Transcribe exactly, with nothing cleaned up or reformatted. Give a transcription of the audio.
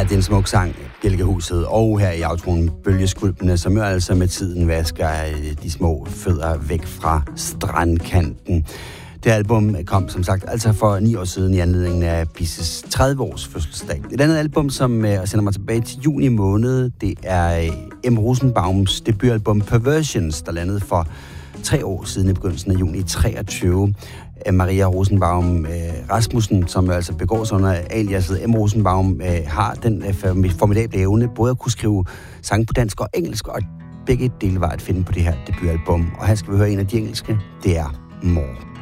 det er en smuk sang, Bjælkehuset, og her i outroen Bølgeskvulpene, som jo altså med tiden vasker de små fødder væk fra strandkanten. Det album kom som sagt altså for ni år siden i anledning af Bisses tredive års fødselsdag. Et andet album, som uh, sender mig tilbage til juni måned, det er M. Rosenbaums debutalbum Perversions, der landede for tre år siden i begyndelsen af juni treogtyve. Maria Rosenbaum øh, Rasmussen, som altså begår sig under aliaset M. Rosenbaum, øh, har den øh, formidable evne både at kunne skrive sange på dansk og engelsk, og begge dele var at finde på det her debutalbum. Og her skal vi høre en af de engelske, det er More.